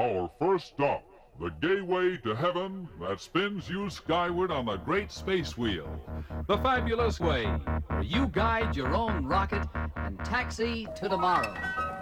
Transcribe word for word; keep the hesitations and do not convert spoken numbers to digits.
Our first stop, the gateway to heaven that spins you skyward on the great space wheel. The fabulous way, where you guide your own rocket and taxi to tomorrow.